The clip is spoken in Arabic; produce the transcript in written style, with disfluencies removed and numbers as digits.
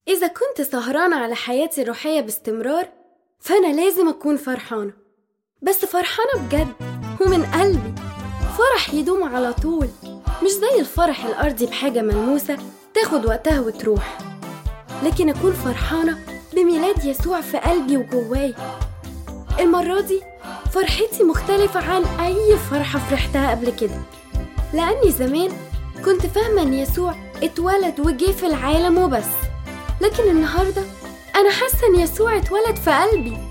إذا كنت سهرانة على حياتي الروحية باستمرار فأنا لازم أكون فرحانة، بس فرحانة بجد ومن قلبي، فرح يدوم على طول، مش زي الفرح الأرضي بحاجة ملموسة تاخد وقتها وتروح، لكن أكون فرحانة بميلاد يسوع في قلبي وجواي. المرة دي فرحتي مختلفة عن أي فرحة فرحتها قبل كده، لأني زمان كنت فاهمة أن يسوع اتولد وجه في العالم وبس، لكن النهاردة أنا حاسة أن يسوع اتولد في قلبي.